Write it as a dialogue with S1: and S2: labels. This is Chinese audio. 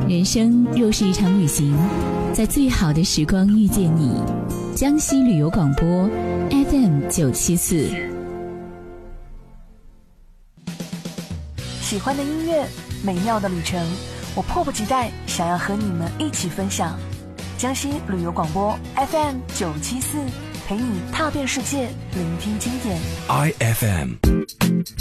S1: 人生若是一场旅行，在最好的时光遇见你。江西旅游广播 FM974。
S2: 喜欢的音乐，美妙的旅程，我迫不及待想要和你们一起分享。江西旅游广播 FM974，陪你踏遍世界，聆听经典。
S3: IFM